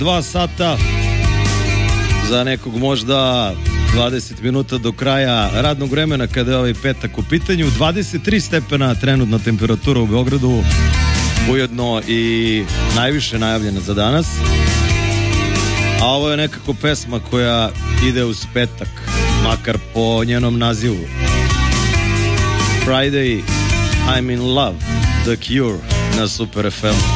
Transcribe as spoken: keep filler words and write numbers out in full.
Dva sata, za nekog možda dvadeset minuta do kraja radnog vremena kada je ovaj petak u pitanju. Dvadeset tri stepena trenutna temperatura u Beogradu, ujedno i najviše najavljena za danas. A ovo je nekako pesma koja ide uz petak, makar po njenom nazivu. Friday, I'm in love, The Cure na Super F M.